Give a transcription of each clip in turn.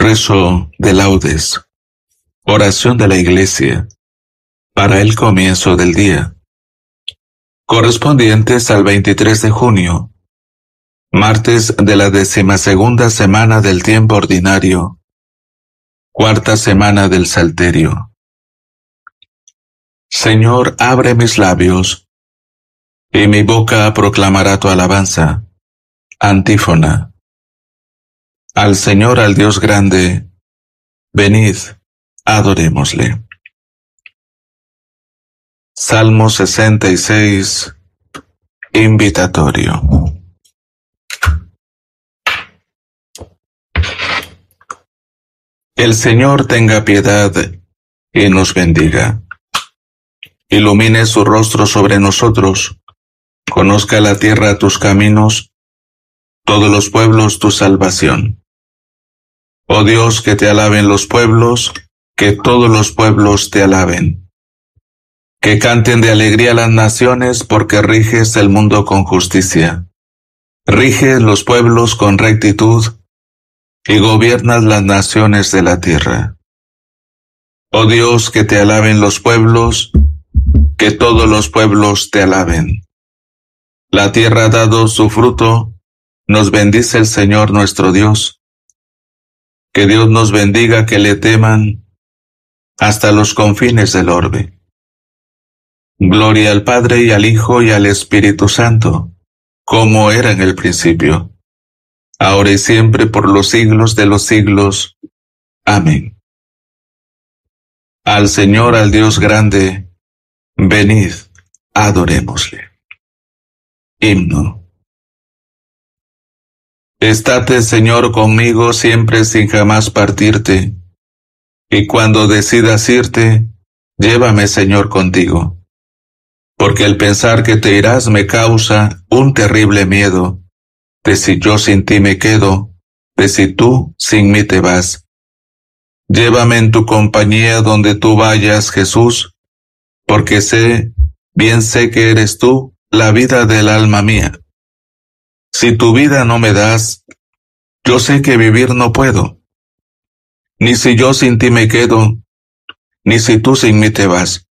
Rezo de laudes. Oración de la Iglesia para el comienzo del día, correspondientes al 23 de junio, martes de la 12ª semana del tiempo ordinario, cuarta semana del Salterio. Señor, abre mis labios, y mi boca proclamará tu alabanza. Antífona. Al Señor, al Dios grande, venid, adorémosle. Salmo 66, invitatorio. El Señor tenga piedad y nos bendiga. Ilumine su rostro sobre nosotros, conozca la tierra tus caminos, todos los pueblos tu salvación. Oh Dios, que te alaben los pueblos, que todos los pueblos te alaben. Que canten de alegría las naciones, porque riges el mundo con justicia. Riges los pueblos con rectitud, y gobiernas las naciones de la tierra. Oh Dios, que te alaben los pueblos, que todos los pueblos te alaben. La tierra ha dado su fruto, nos bendice el Señor nuestro Dios. Que Dios nos bendiga, que le teman hasta los confines del orbe. Gloria al Padre y al Hijo y al Espíritu Santo, como era en el principio, ahora y siempre, por los siglos de los siglos. Amén. Al Señor, al Dios grande, venid, adorémosle. Himno. Estate, Señor, conmigo siempre sin jamás partirte, y cuando decidas irte, llévame, Señor, contigo. Porque el pensar que te irás me causa un terrible miedo, de si yo sin ti me quedo, de si tú sin mí te vas. Llévame en tu compañía donde tú vayas, Jesús, porque bien sé que eres tú la vida del alma mía. Si tu vida no me das, yo sé que vivir no puedo, ni si yo sin ti me quedo, ni si tú sin mí te vas.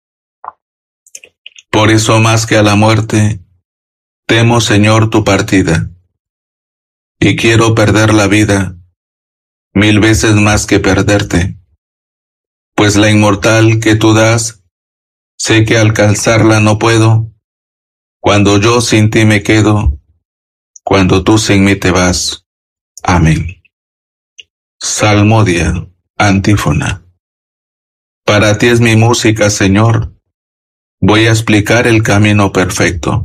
Por eso más que a la muerte, temo, Señor, tu partida, y quiero perder la vida 1000 veces más que perderte, pues la inmortal que tú das, sé que alcanzarla no puedo, cuando yo sin ti me quedo, cuando tú sin mí te vas. Amén. Salmodia, antífona. Para ti es mi música, Señor. Voy a explicar el camino perfecto.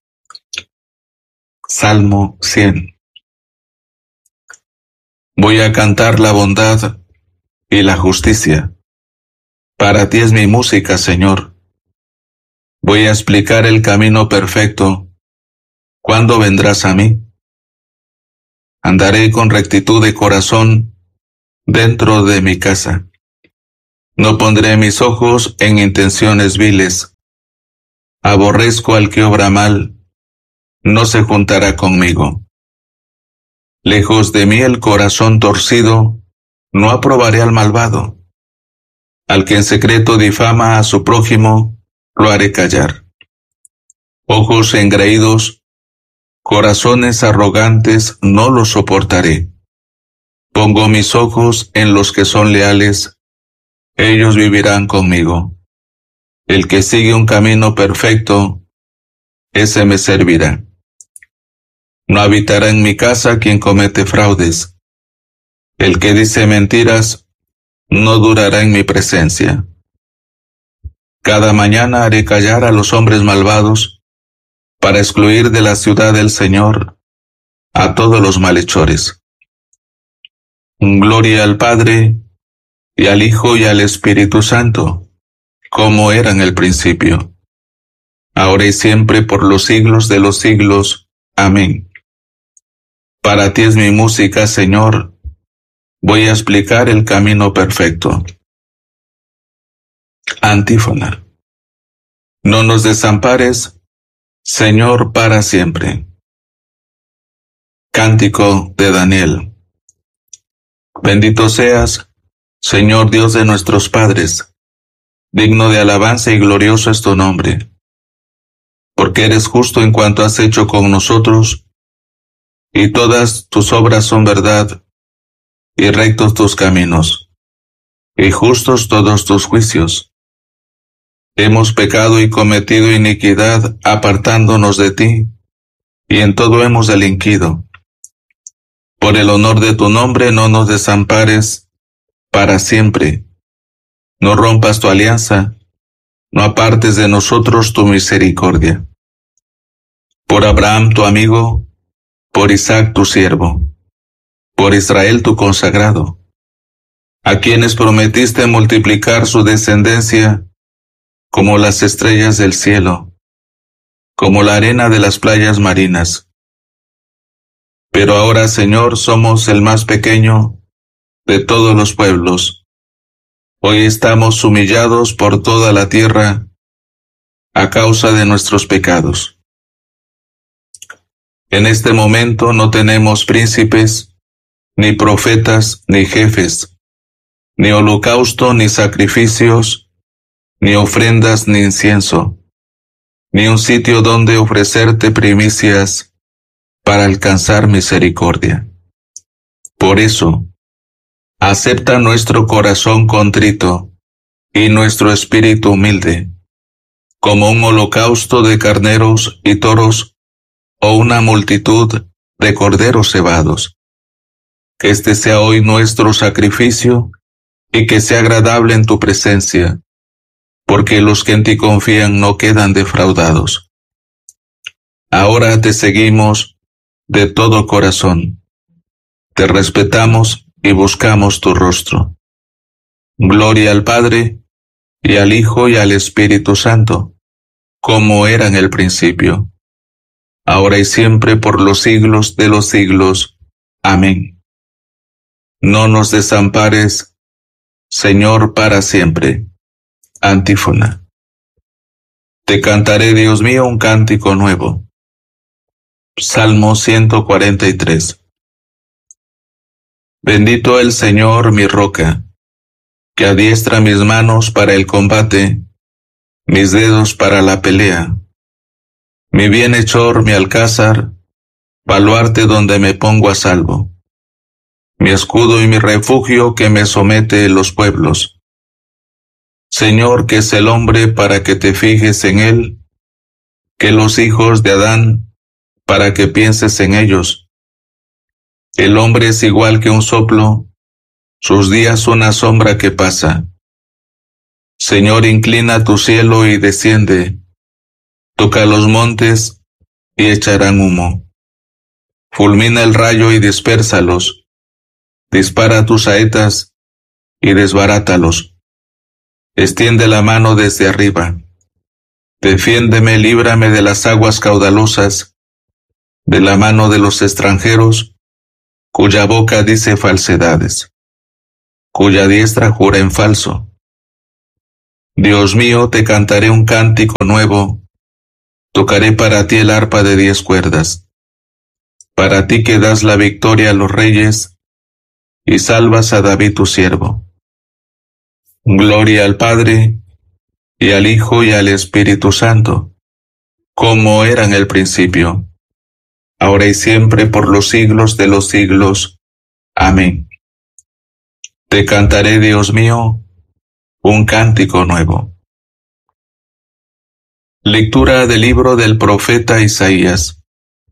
Salmo 100. Voy a cantar la bondad y la justicia. Para ti es mi música, Señor. Voy a explicar el camino perfecto. ¿Cuándo vendrás a mí? Andaré con rectitud de corazón dentro de mi casa. No pondré mis ojos en intenciones viles. Aborrezco al que obra mal, no se juntará conmigo. Lejos de mí el corazón torcido, no aprobaré al malvado. Al que en secreto difama a su prójimo, lo haré callar. Ojos engreídos, corazones arrogantes, no los soportaré. Pongo mis ojos en los que son leales, ellos vivirán conmigo. El que sigue un camino perfecto, ese me servirá. No habitará en mi casa quien comete fraudes. El que dice mentiras, no durará en mi presencia. Cada mañana haré callar a los hombres malvados, para excluir de la ciudad del Señor a todos los malhechores. Gloria al Padre, y al Hijo y al Espíritu Santo, como era en el principio, ahora y siempre, por los siglos de los siglos. Amén. Para ti es mi música, Señor. Voy a explicar el camino perfecto. Antífona. No nos desampares, Señor, para siempre. Cántico de Daniel. Bendito seas, Señor Dios de nuestros padres, digno de alabanza y glorioso es tu nombre, porque eres justo en cuanto has hecho con nosotros, y todas tus obras son verdad, y rectos tus caminos, y justos todos tus juicios. Hemos pecado y cometido iniquidad, apartándonos de ti, y en todo hemos delinquido. Por el honor de tu nombre no nos desampares para siempre. No rompas tu alianza, no apartes de nosotros tu misericordia. Por Abraham tu amigo, por Isaac tu siervo, por Israel tu consagrado, a quienes prometiste multiplicar su descendencia como las estrellas del cielo, como la arena de las playas marinas. Pero ahora, Señor, somos el más pequeño de todos los pueblos. Hoy estamos humillados por toda la tierra a causa de nuestros pecados. En este momento no tenemos príncipes, ni profetas, ni jefes, ni holocausto, ni sacrificios, ni ofrendas, ni incienso, ni un sitio donde ofrecerte primicias para alcanzar misericordia. Por eso, acepta nuestro corazón contrito y nuestro espíritu humilde, como un holocausto de carneros y toros o una multitud de corderos cebados. Que este sea hoy nuestro sacrificio y que sea agradable en tu presencia, porque los que en ti confían no quedan defraudados. Ahora te seguimos de todo corazón. Te respetamos y buscamos tu rostro. Gloria al Padre, y al Hijo, y al Espíritu Santo, como era en el principio, ahora y siempre, por los siglos de los siglos. Amén. No nos desampares, Señor, para siempre. Antífona. Te cantaré, Dios mío, un cántico nuevo. Salmo 143. Bendito el Señor, mi roca, que adiestra mis manos para el combate, mis dedos para la pelea. Mi bienhechor, mi alcázar, baluarte donde me pongo a salvo. Mi escudo y mi refugio que me somete los pueblos. Señor, que es el hombre para que te fijes en él, que los hijos de Adán para que pienses en ellos. El hombre es igual que un soplo, sus días una sombra que pasa. Señor, inclina tu cielo y desciende, toca los montes y echarán humo. Fulmina el rayo y dispérsalos, dispara tus saetas y desbarátalos. Extiende la mano desde arriba. Defiéndeme, líbrame de las aguas caudalosas, de la mano de los extranjeros, cuya boca dice falsedades, cuya diestra jura en falso. Dios mío, te cantaré un cántico nuevo, tocaré para ti el arpa de 10 cuerdas, para ti que das la victoria a los reyes, y salvas a David tu siervo. Gloria al Padre, y al Hijo, y al Espíritu Santo, como era en el principio, ahora y siempre, por los siglos de los siglos. Amén. Te cantaré, Dios mío, un cántico nuevo. Lectura del libro del profeta Isaías.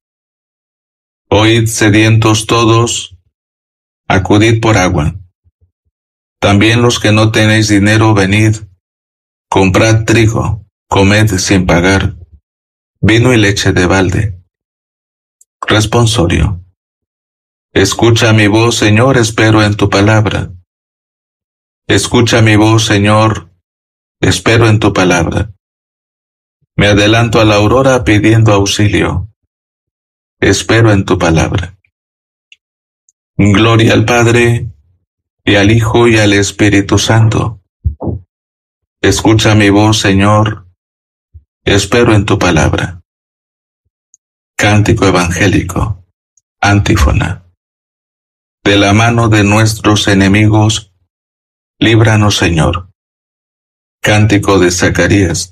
Oíd, sedientos todos, acudid por agua. También los que no tenéis dinero, venid, comprad trigo, comed sin pagar, vino y leche de balde. Responsorio. Escucha mi voz, Señor, espero en tu palabra. Escucha mi voz, Señor, espero en tu palabra. Me adelanto a la aurora pidiendo auxilio. Espero en tu palabra. Gloria al Padre, y al Hijo, y al Espíritu Santo. Escucha mi voz, Señor, espero en tu palabra. Cántico evangélico. Antífona. De la mano de nuestros enemigos, líbranos, Señor. Cántico de Zacarías.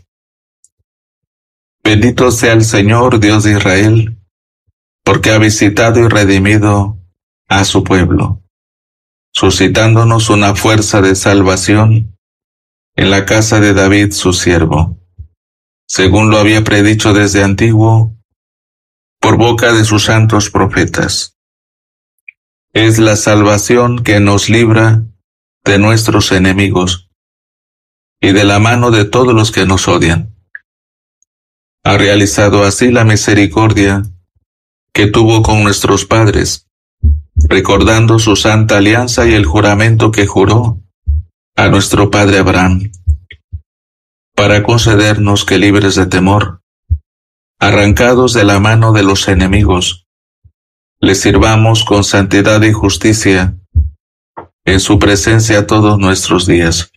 Bendito sea el Señor, Dios de Israel, porque ha visitado y redimido a su pueblo, suscitándonos una fuerza de salvación en la casa de David su siervo, según lo había predicho desde antiguo, por boca de sus santos profetas. Es la salvación que nos libra de nuestros enemigos y de la mano de todos los que nos odian. Ha realizado así la misericordia que tuvo con nuestros padres, recordando su santa alianza y el juramento que juró a nuestro padre Abraham, para concedernos que, libres de temor, arrancados de la mano de los enemigos, le sirvamos con santidad y justicia en su presencia todos nuestros días.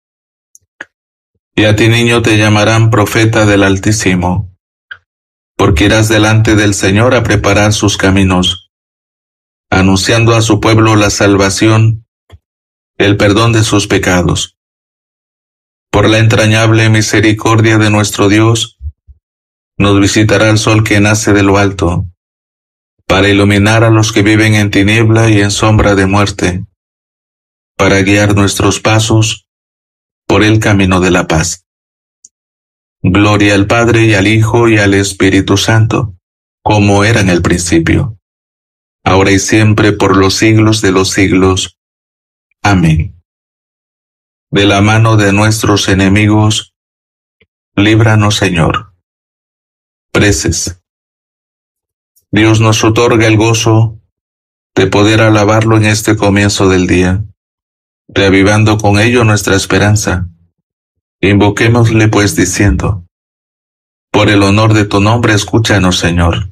Y a ti, niño, te llamarán profeta del Altísimo, porque irás delante del Señor a preparar sus caminos, anunciando a su pueblo la salvación, el perdón de sus pecados. Por la entrañable misericordia de nuestro Dios, nos visitará el sol que nace de lo alto, para iluminar a los que viven en tiniebla y en sombra de muerte, para guiar nuestros pasos por el camino de la paz. Gloria al Padre y al Hijo y al Espíritu Santo, como era en el principio, ahora y siempre, por los siglos de los siglos. Amén. De la mano de nuestros enemigos, líbranos, Señor. Preces. Dios nos otorga el gozo de poder alabarlo en este comienzo del día, reavivando con ello nuestra esperanza. Invoquémosle pues diciendo: por el honor de tu nombre, escúchanos, Señor.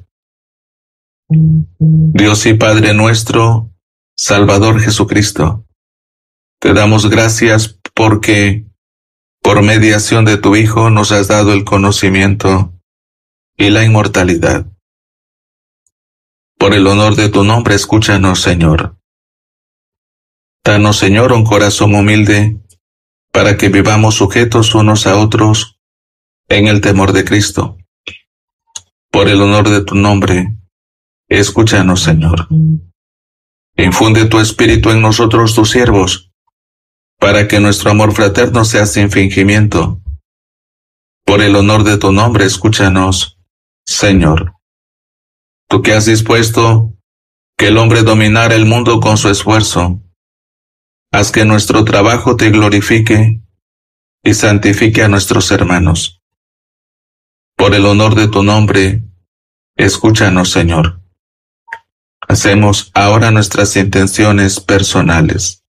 Dios y Padre nuestro, Salvador Jesucristo, te damos gracias porque, por mediación de tu Hijo, nos has dado el conocimiento y la inmortalidad. Por el honor de tu nombre, escúchanos, Señor. Danos, Señor, un corazón humilde, para que vivamos sujetos unos a otros en el temor de Cristo. Por el honor de tu nombre, escúchanos, Señor. Infunde tu espíritu en nosotros, tus siervos, para que nuestro amor fraterno sea sin fingimiento. Por el honor de tu nombre, escúchanos, Señor. Tú que has dispuesto que el hombre dominara el mundo con su esfuerzo, haz que nuestro trabajo te glorifique y santifique a nuestros hermanos. Por el honor de tu nombre, escúchanos, Señor. Hacemos ahora nuestras intenciones personales.